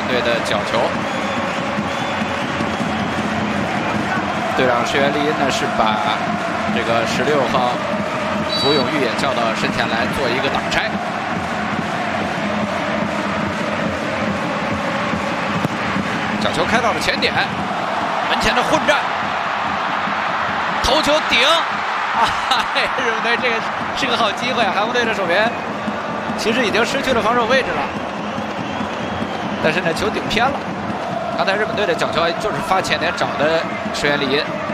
队的角球。队长石原利音呢是把这个16号福永裕也叫到身前来做一个挡拆。角球开到了前点，门前的混战，头球顶。日本队这个是个好机会，韩国队的守门其实已经失去了防守位置了，但是呢球顶偏了。刚才日本队的角球就是发前点找的石原利音。